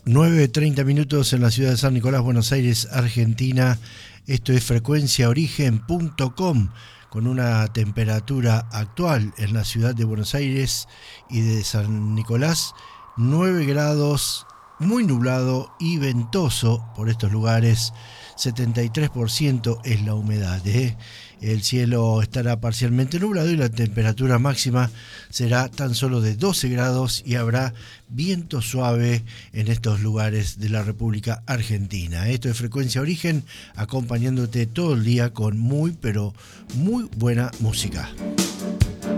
9:30 en la ciudad de San Nicolás, Buenos Aires, Argentina. Esto es frecuenciaorigen.com con una temperatura actual en la ciudad de Buenos Aires y de San Nicolás, 9 grados, muy nublado y ventoso por estos lugares. 73% es la humedad. El cielo estará parcialmente nublado y la temperatura máxima será tan solo de 12 grados y habrá viento suave en estos lugares de la República Argentina. Esto es Frecuencia Origen, acompañándote todo el día con muy, pero muy buena música.